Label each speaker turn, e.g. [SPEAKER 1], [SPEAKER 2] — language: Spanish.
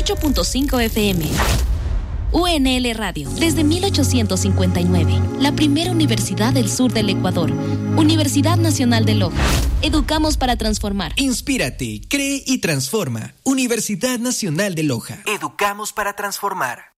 [SPEAKER 1] 98.5 FM. UNL Radio, desde 1859, la primera universidad del sur del Ecuador. Universidad Nacional de Loja. Educamos para transformar.
[SPEAKER 2] Inspírate, cree y transforma. Universidad Nacional de Loja. Educamos para transformar.